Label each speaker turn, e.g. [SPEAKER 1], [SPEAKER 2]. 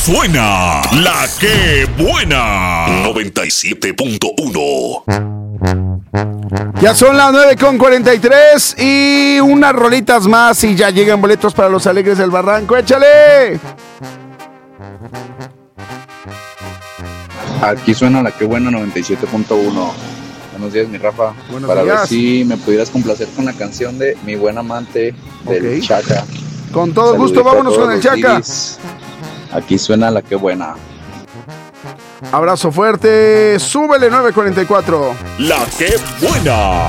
[SPEAKER 1] Suena la que buena. 97.1.
[SPEAKER 2] Ya son las 9:43 y unas rolitas más y ya llegan boletos para los Alegres del Barranco. ¡Échale!
[SPEAKER 3] Aquí suena la que buena 97.1. Buenos días, mi Rafa.
[SPEAKER 2] Buenos
[SPEAKER 3] Para
[SPEAKER 2] días.
[SPEAKER 3] ver si me pudieras complacer con la canción de Mi Buen Amante del
[SPEAKER 2] Ok.
[SPEAKER 3] Chaca.
[SPEAKER 2] Con todo gusto,
[SPEAKER 3] Saludito a
[SPEAKER 2] vámonos
[SPEAKER 3] todos
[SPEAKER 2] con el
[SPEAKER 3] los
[SPEAKER 2] Chaca.
[SPEAKER 3] Didis. Aquí suena la que buena.
[SPEAKER 2] Abrazo fuerte, súbele 9:44.
[SPEAKER 1] La que buena.